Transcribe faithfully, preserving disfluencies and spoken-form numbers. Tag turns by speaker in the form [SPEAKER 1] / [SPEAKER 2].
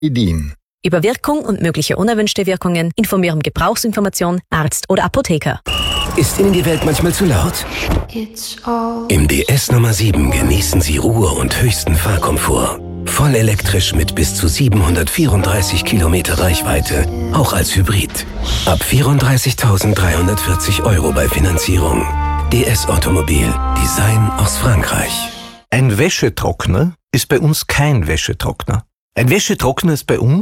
[SPEAKER 1] Ideen.
[SPEAKER 2] Über Wirkung und mögliche unerwünschte Wirkungen informieren Gebrauchsinformation, Arzt oder Apotheker.
[SPEAKER 3] Ist Ihnen die Welt manchmal zu laut? Im D S Nummer sieben genießen Sie Ruhe und höchsten Fahrkomfort. Voll elektrisch mit bis zu siebenhundertvierunddreißig Kilometer Reichweite, auch als Hybrid. Ab vierunddreißigtausenddreihundertvierzig Euro bei Finanzierung. D S Automobil, Design aus Frankreich.
[SPEAKER 4] Ein Wäschetrockner ist bei uns kein Wäschetrockner. Ein Wäschetrockner ist bei uns